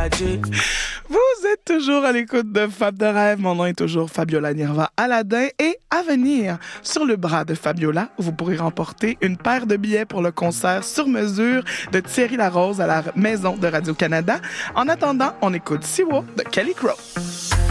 Vous êtes toujours à l'écoute de Fab de rêve. Mon nom est toujours Fabiola Nirva Aladin et à venir, sur le bras de Fabiola, vous pourrez remporter une paire de billets pour le concert sur mesure de Thierry Larose à la Maison de Radio-Canada. En attendant, on écoute Siwa de Kelly Crow.